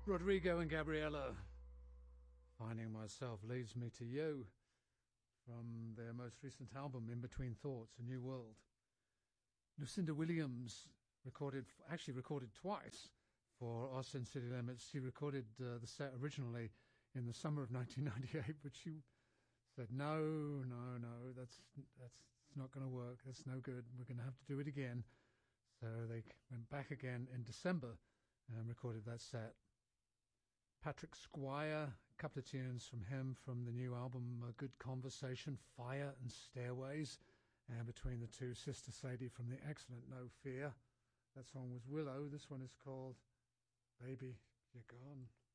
Rodrigo and Gabriella, Finding Myself Leads Me to You, from their most recent album, In Between Thoughts, A New World. Lucinda Williams recorded twice for Austin City Limits. She recorded the set originally in the summer of 1998, but she said, no, that's not going to work. That's no good. We're going to have to do it again. So they went back again in December and recorded that set. Patrick Squire, a couple of tunes from him from the new album, A Good Conversation, Fire and Stairways, and between the two, Sister Sadie from the excellent No Fear. That song was Willow. This one is called Baby, You're Gone.